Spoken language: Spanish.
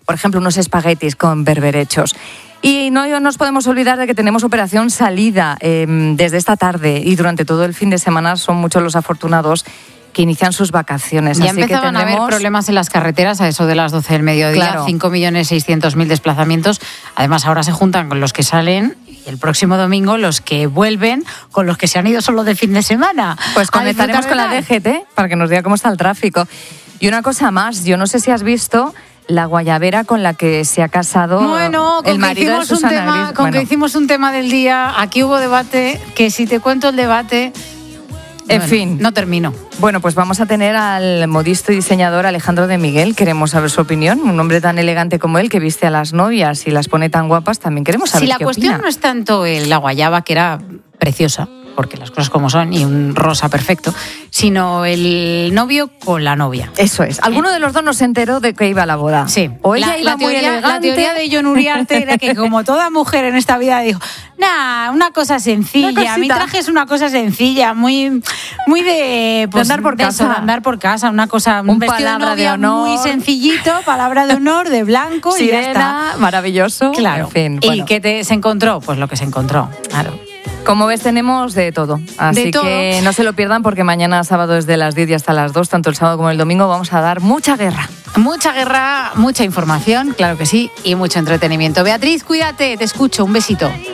por ejemplo, unos espaguetis con berberechos. Y no nos podemos olvidar de que tenemos operación salida desde esta tarde y durante todo el fin de semana son muchos los afortunados que inician sus vacaciones. Ya así empezaban que tendremos... a haber problemas en las carreteras a eso de las 12 del mediodía, Claro. 5.600.000 desplazamientos. Además, ahora se juntan con los que salen y el próximo domingo los que vuelven con los que se han ido solo de fin de semana. Pues conectaremos con la DGT. DGT para que nos diga cómo está el tráfico. Y una cosa más, yo no sé si has visto la guayabera con la que se ha casado el marido de Susana Griso. Con que hicimos un tema del día, aquí hubo debate, que si te cuento el debate... En fin. No termino. Bueno, pues vamos a tener al modisto y diseñador Alejandro de Miguel. Queremos saber su opinión. Un hombre tan elegante como él, que viste a las novias y las pone tan guapas, también queremos saber Si la qué cuestión opina. no es tanto la guayaba, que era preciosa, porque las cosas como son, y un rosa perfecto, sino el novio con la novia. Eso es. Alguno de los dos no se enteró de que iba a la boda. Sí. O ella iba muy elegante. La teoría de Jon Uriarte era que, como toda mujer en esta vida, dijo, una cosa sencilla, mi traje es una cosa sencilla, muy de... Pues, de andar por casa. Eso, de andar por casa, una cosa, un vestido de palabra novia de honor. muy sencillito, palabra de honor, de blanco y ya está. Sirena, maravilloso. Claro. En fin, ¿Y bueno. qué se encontró? Pues lo que se encontró, claro. Como ves, tenemos de todo. Así De todo. que no se lo pierdan porque mañana sábado desde las 10 y hasta las 2, tanto el sábado como el domingo, vamos a dar mucha guerra. Mucha guerra, mucha información, claro que sí, y mucho entretenimiento. Beatriz, cuídate, te escucho, un besito.